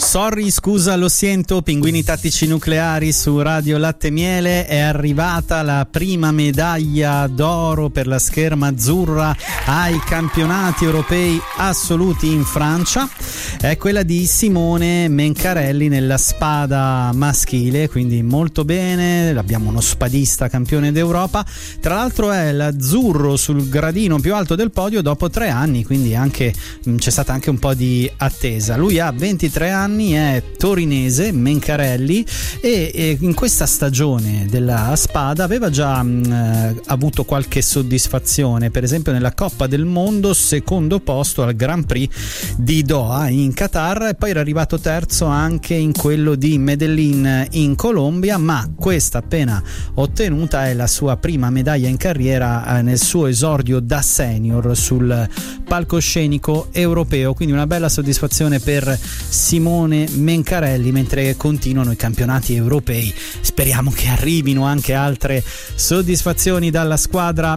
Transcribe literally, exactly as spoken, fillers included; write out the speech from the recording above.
Sorry, scusa, lo sento, Pinguini Tattici Nucleari su Radio Latte Miele. È arrivata la prima medaglia d'oro per la scherma azzurra ai campionati europei assoluti in Francia. È quella di Simone Mencarelli nella spada maschile, quindi molto bene. Abbiamo uno spadista campione d'Europa. Tra l'altro è l'azzurro sul gradino più alto del podio dopo tre anni, quindi anche c'è stata anche un po' di attesa. Lui ha ventitré anni, è torinese, Mencarelli, e, e in questa stagione della spada aveva già mh, avuto qualche soddisfazione, per esempio nella Coppa del Mondo, secondo posto al Grand Prix di Doha in Qatar, e poi era arrivato terzo anche in quello di Medellin in Colombia, ma questa appena ottenuta è la sua prima medaglia in carriera eh, nel suo esordio da senior sul palcoscenico europeo, quindi una bella soddisfazione per Simone Mencarelli. Mentre continuano i campionati europei, speriamo che arrivino anche altre soddisfazioni dalla squadra